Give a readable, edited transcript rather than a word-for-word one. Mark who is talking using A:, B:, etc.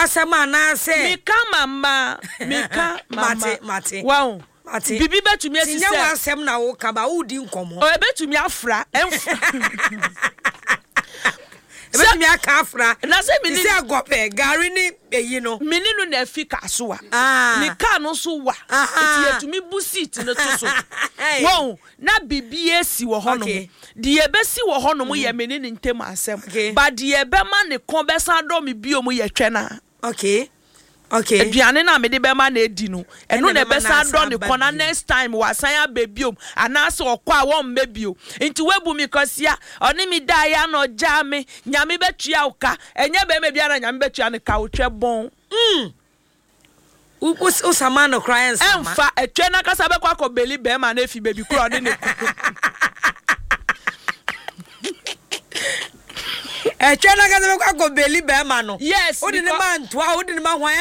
A: wasema na say
B: mika mama
A: mate
B: wow
A: mate
B: bibi betumi asise
A: tinya wasem na wo ka ba udi nkomo
B: o betumi afra
A: ebetumi aka afra
B: na se mi ni
A: se agope gari ni eyi no
B: meninu na afika so a ni ka no so wa eti etumi bu seat no to so wow na bibi esi wo hono de ebesi wo hono mo ye menini ntem asem ba de ebema ne kon besa do me bio mo ye twena
A: okay
B: aduane na me de bema na edi no eno na besa do ne kon na next time wasan abebiom anase okwa a won mebio nti webu mi kosia oni mi da ya no ja me nyame betua uka enye be me bia na nyame betua ne ka otwe bon
A: o sama no crying sama
B: emfa etwe na kasa be kwa ko beli be ma na efi baby kro de ne
A: etwe na kasa be kwa ko beli be ma no
B: yes
A: o de ne ma ntoa o de ne ma hwan